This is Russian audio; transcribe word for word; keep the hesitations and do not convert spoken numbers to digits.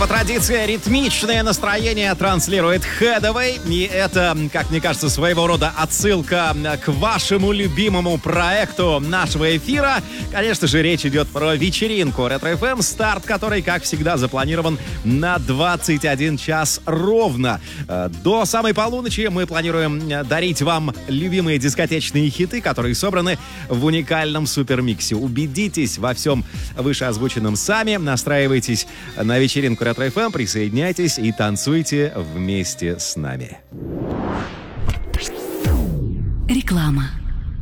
по традиции ритмичное настроение транслирует Headway. И это, как мне кажется, своего рода отсылка к вашему любимому проекту нашего эфира. Конечно же, речь идет про вечеринку Ретро эф эм, старт которой, как всегда, запланирован на двадцать один час ровно. До самой полуночи мы планируем дарить вам любимые дискотечные хиты, которые собраны в уникальном супермиксе. Убедитесь во всем вышеозвученном сами, настраивайтесь на вечеринку Ретро эф эм, присоединяйтесь и танцуйте вместе с нами. Реклама.